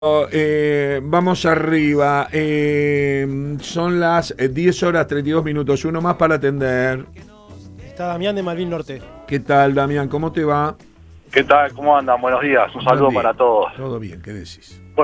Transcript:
Vamos arriba. Son las 10 horas 32 minutos. Uno más para atender. Está Damián de Malvin Norte. ¿Qué tal, Damián? ¿Cómo te va? ¿Qué tal? ¿Cómo andan? Buenos días. Un saludo Buen día. para todos. Todo bien, ¿qué decís?